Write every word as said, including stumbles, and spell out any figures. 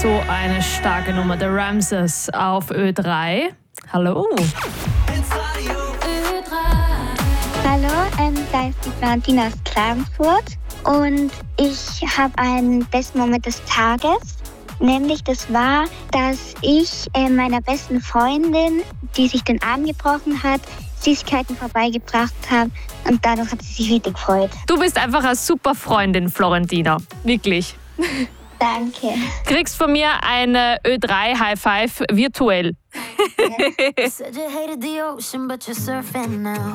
so eine starke Nummer. The Ramses auf Ö drei. Hallo. Hallo, ähm, da ist die Florentina aus Klagenfurt und ich habe einen besten Moment des Tages. Nämlich, das war, dass ich äh, meiner besten Freundin, die sich den Arm gebrochen hat, Süßigkeiten vorbeigebracht habe und dadurch hat sie sich richtig gefreut. Du bist einfach eine super Freundin, Florentina. Wirklich. Danke. Kriegst von mir eine Ö drei High Five virtuell. Ja. Said you hated the ocean, but you're surfing now.